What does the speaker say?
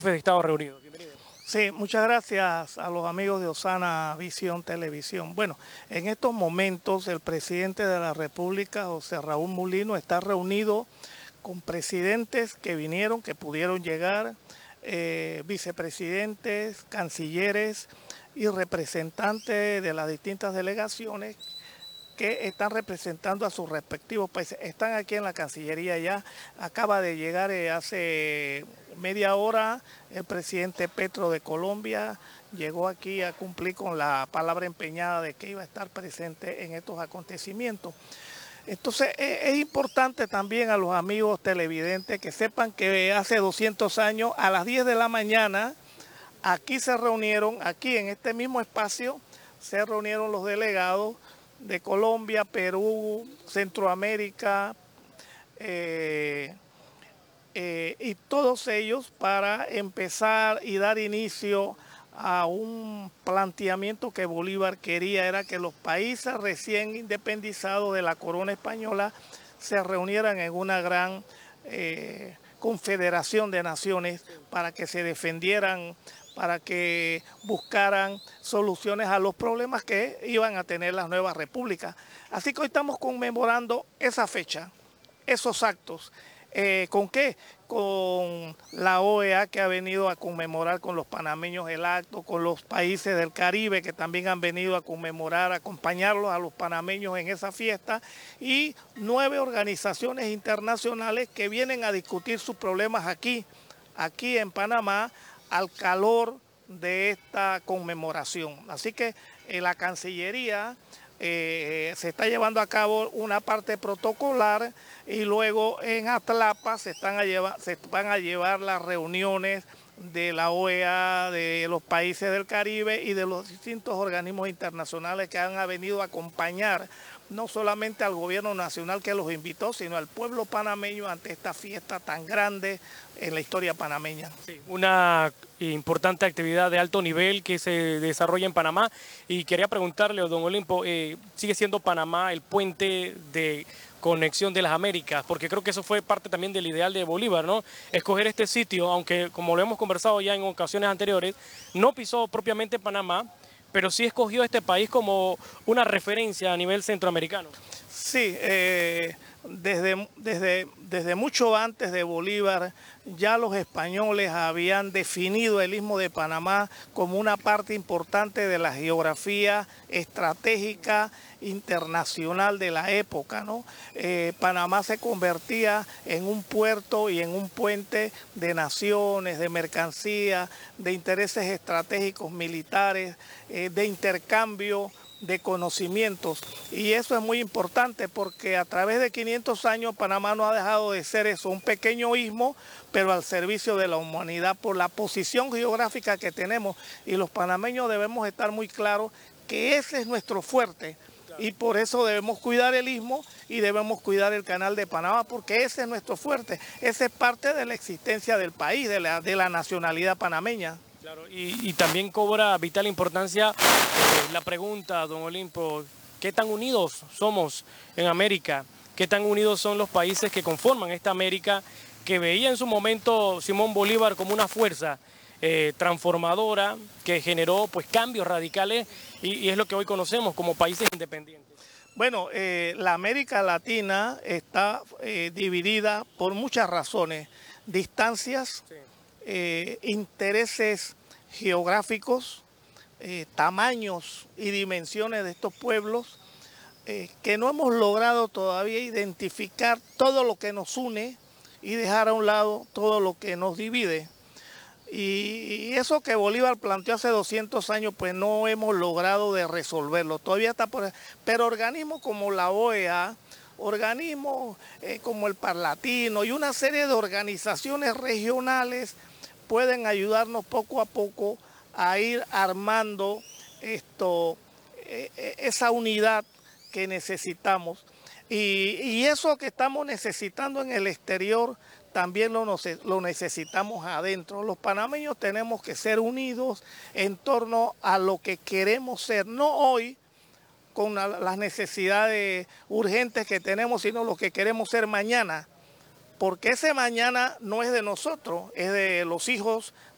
Estado reunido. Bienvenido. Sí, muchas gracias a los amigos de Osana Visión Televisión. Bueno, en estos momentos el presidente de la República, José Raúl Mulino, está reunido con presidentes que vinieron, que pudieron llegar, vicepresidentes, cancilleres y representantes de las distintas delegaciones que están representando a sus respectivos países. Están aquí en la Cancillería ya. Acaba de llegar hace media hora el presidente Petro de Colombia. Llegó aquí a cumplir con la palabra empeñada de que iba a estar presente en estos acontecimientos. Entonces es importante también a los amigos televidentes que sepan que hace 200 años a las 10 de la mañana aquí se reunieron, aquí en este mismo espacio se reunieron los delegados de Colombia, Perú, Centroamérica, y todos ellos para empezar y dar inicio a un planteamiento que Bolívar quería, era que los países recién independizados de la corona española se reunieran en una gran confederación de naciones para que se defendieran, para que buscaran soluciones a los problemas que iban a tener las nuevas repúblicas. Así que hoy estamos conmemorando esa fecha, esos actos. ¿Con qué? Con la OEA, que ha venido a conmemorar con los panameños el acto, con los países del Caribe que también han venido a conmemorar, a acompañarlos a los panameños en esa fiesta, y 9 organizaciones internacionales que vienen a discutir sus problemas aquí en Panamá, al calor de esta conmemoración. Así que la Cancillería se está llevando a cabo una parte protocolar, y luego en Atlapa se van a llevar las reuniones de la OEA, de los países del Caribe y de los distintos organismos internacionales que han venido a acompañar no solamente al gobierno nacional que los invitó, sino al pueblo panameño ante esta fiesta tan grande en la historia panameña. Sí, una importante actividad de alto nivel que se desarrolla en Panamá, y quería preguntarle, don Olimpo, ¿sigue siendo Panamá el puente de conexión de las Américas? Porque creo que eso fue parte también del ideal de Bolívar, ¿no? Escoger este sitio, aunque como lo hemos conversado ya en ocasiones anteriores, no pisó propiamente Panamá, pero sí escogió este país como una referencia a nivel centroamericano. Sí, desde mucho antes de Bolívar, ya los españoles habían definido el Istmo de Panamá como una parte importante de la geografía estratégica internacional de la época, ¿no? Panamá se convertía en un puerto y en un puente de naciones, de mercancías, de intereses estratégicos militares, de intercambio de conocimientos, y eso es muy importante porque a través de 500 años Panamá no ha dejado de ser eso, un pequeño istmo, pero al servicio de la humanidad por la posición geográfica que tenemos, y los panameños debemos estar muy claros que ese es nuestro fuerte, y por eso debemos cuidar el istmo y debemos cuidar el canal de Panamá, porque ese es nuestro fuerte, ese es parte de la existencia del país, de la nacionalidad panameña. Claro, y también cobra vital importancia la pregunta, don Olimpo, ¿qué tan unidos somos en América? ¿Qué tan unidos son los países que conforman esta América que veía en su momento Simón Bolívar como una fuerza transformadora que generó pues cambios radicales, y es lo que hoy conocemos como países independientes? Bueno, la América Latina está dividida por muchas razones, distancias, Sí. intereses geográficos, tamaños y dimensiones de estos pueblos, que no hemos logrado todavía identificar todo lo que nos une y dejar a un lado todo lo que nos divide. Y eso que Bolívar planteó hace 200 años, pues no hemos logrado de resolverlo. Todavía está por... Pero organismos como la OEA, organismos como el Parlatino y una serie de organizaciones regionales pueden ayudarnos poco a poco a ir armando esa unidad que necesitamos. Y eso que estamos necesitando en el exterior también lo necesitamos adentro. Los panameños tenemos que ser unidos en torno a lo que queremos ser, no hoy con las necesidades urgentes que tenemos, sino lo que queremos ser mañana. Porque ese mañana no es de nosotros, es de los hijos